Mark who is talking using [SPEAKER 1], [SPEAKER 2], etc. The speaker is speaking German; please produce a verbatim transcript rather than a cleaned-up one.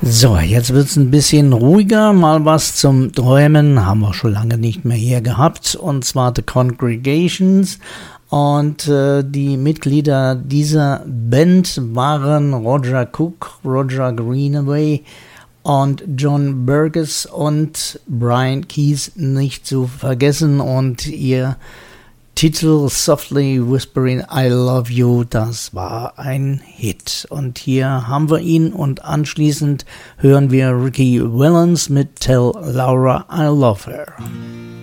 [SPEAKER 1] So, jetzt wird's ein bisschen ruhiger, mal was zum Träumen, haben wir schon lange nicht mehr hier gehabt, und zwar The Congregations. Und äh, die Mitglieder dieser Band waren Roger Cook, Roger Greenaway und John Burgess und Brian Keys nicht zu vergessen. Und ihr Titel Softly Whispering I Love You, das war ein Hit. Und hier haben wir ihn, und anschließend hören wir Ricky Valens mit Tell Laura I Love Her.